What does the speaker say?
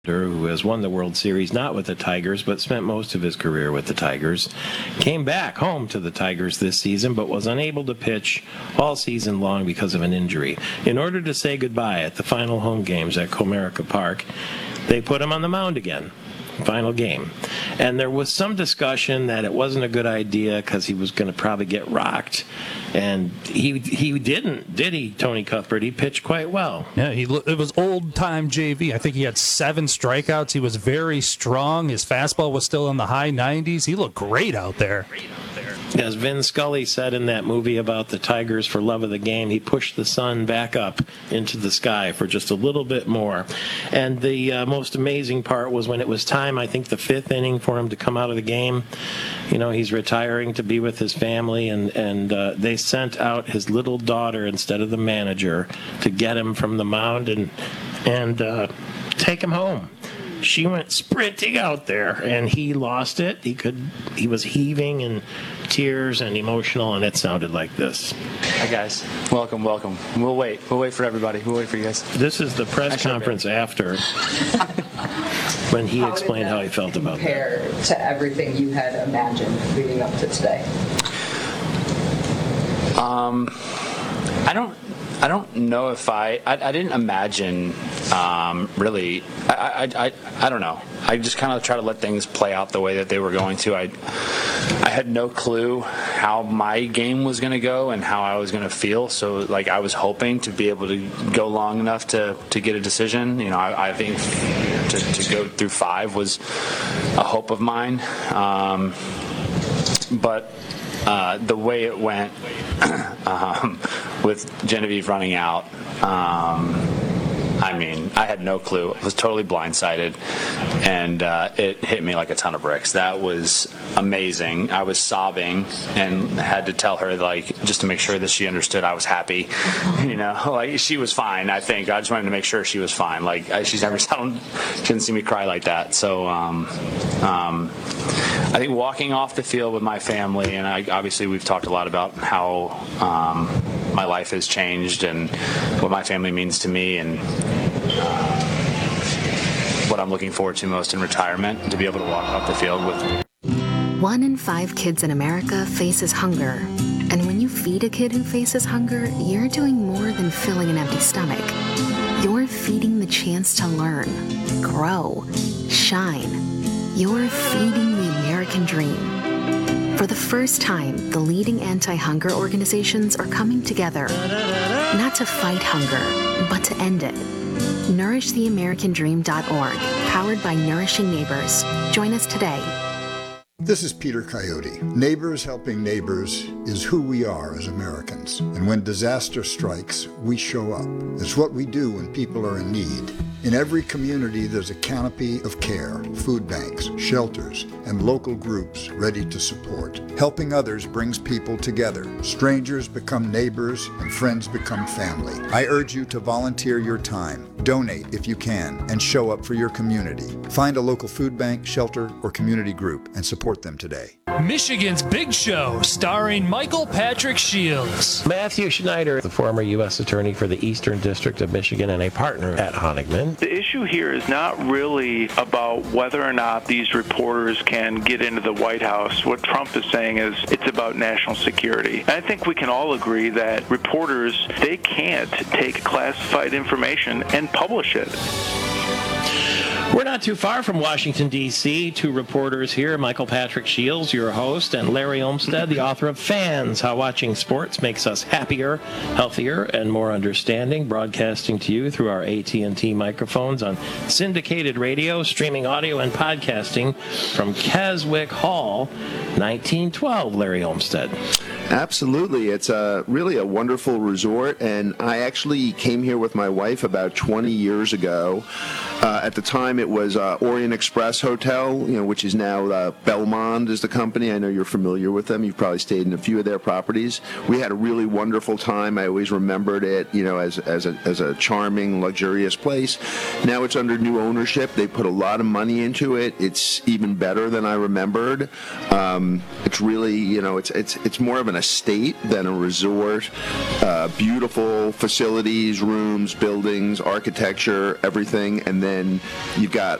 who has won the World Series not with the Tigers but spent most of his career with the Tigers, came back home to the Tigers this season but was unable to pitch all season long because of an injury. In order to say goodbye at the final home games at Comerica Park, they put him on the mound again. Final game. And there was some discussion that it wasn't a good idea because he was going to probably get rocked. And he didn't, did he, Tony Cuthbert? He pitched quite well. Yeah, it was old-time JV. I think he had 7 strikeouts. He was very strong. His fastball was still in the high 90s. He looked great out there. As Vin Scully said in that movie about the Tigers for love of the game, he pushed the sun back up into the sky for just a little bit more. And the most amazing part was when it was time, I think the 5th inning, for him to come out of the game. You know, he's retiring to be with his family, and they sent out his little daughter instead of the manager to get him from the mound and take him home. She went sprinting out there, and he lost it. He was heaving in tears and emotional, and it sounded like this. Hi, guys. Welcome. We'll wait for everybody. We'll wait for you guys. This is the press conference after when he explained how he felt about that. Compared to everything you had imagined leading up to today? I don't know if I didn't imagine really. I don't know. I just kind of try to let things play out the way that they were going to. I had no clue how my game was going to go and how I was going to feel. So like I was hoping to be able to go long enough to get a decision. You know, I think to go through 5 was a hope of mine. But the way it went with Genevieve running out, I mean, I had no clue. I was totally blindsided, and it hit me like a ton of bricks. That was amazing. I was sobbing and had to tell her, like, just to make sure that she understood I was happy. You know, like, she was fine, I think. I just wanted to make sure she was fine. Like, she didn't see me cry like that. So I think walking off the field with my family, and obviously we've talked a lot about how my life has changed and what my family means to me, and what I'm looking forward to most in retirement, to be able to walk off the field with. 1 in 5 kids in America faces hunger. And when you feed a kid who faces hunger, you're doing more than filling an empty stomach. You're feeding the chance to learn, grow, shine. You're feeding the American dream. For the first time, the leading anti-hunger organizations are coming together, not to fight hunger, but to end it. NourishTheAmericanDream.org, powered by Nourishing Neighbors. Join us today. This is Peter Coyote. Neighbors helping neighbors is who we are as Americans. And when disaster strikes, we show up. It's what we do when people are in need. In every community, there's a canopy of care, food banks, shelters, and local groups ready to support. Helping others brings people together. Strangers become neighbors, and friends become family. I urge you to volunteer your time, donate if you can, and show up for your community. Find a local food bank, shelter, or community group and support them today. Michigan's Big Show, starring Michael Patrick Shields. Matthew Schneider, the former U.S. Attorney for the Eastern District of Michigan and a partner at Honigman. The issue here is not really about whether or not these reporters can get into the White House. What Trump is saying is it's about national security. And I think we can all agree that reporters, they can't take classified information and publish it. We're not too far from Washington, D.C. 2 reporters here, Michael Patrick Shields, your host, and Larry Olmsted, the author of Fans, How Watching Sports Makes Us Happier, Healthier, and More Understanding, broadcasting to you through our AT&T microphones on syndicated radio, streaming audio, and podcasting from Keswick Hall, 1912, Larry Olmsted. Absolutely. It's really a wonderful resort, and I actually came here with my wife about 20 years ago. At the time, it was Orient Express Hotel, which is now Belmond is the company. I know you're familiar with them. You've probably stayed in a few of their properties. We had a really wonderful time. I always remembered it, as a charming, luxurious place. Now it's under new ownership. They put a lot of money into it. It's even better than I remembered. It's really, it's more of an estate than a resort. Beautiful facilities, rooms, buildings, architecture, everything. And then you've got